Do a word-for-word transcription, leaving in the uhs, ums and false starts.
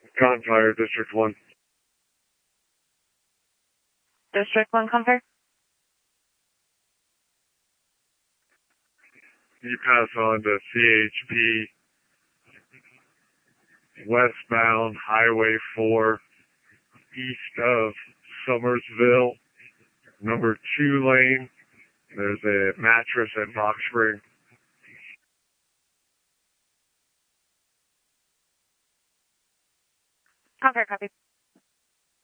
Gunfire, District one. District one, Gunfire. You pass on to C H P, westbound Highway four, east of Summersville, number two lane. There's a mattress at Box Spring. Gunfire, copy.